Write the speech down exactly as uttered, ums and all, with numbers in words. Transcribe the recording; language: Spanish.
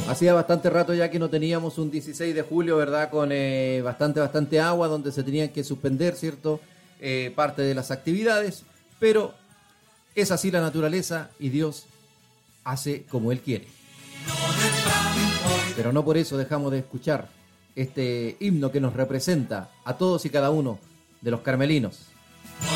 Hacía bastante rato ya que no teníamos un dieciséis de julio, ¿verdad? Con eh, bastante, bastante agua, donde se tenían que suspender, ¿cierto? Eh, parte de las actividades, pero es así la naturaleza y Dios hace como Él quiere. Pero no por eso dejamos de escuchar este himno que nos representa a todos y cada uno de los carmelinos.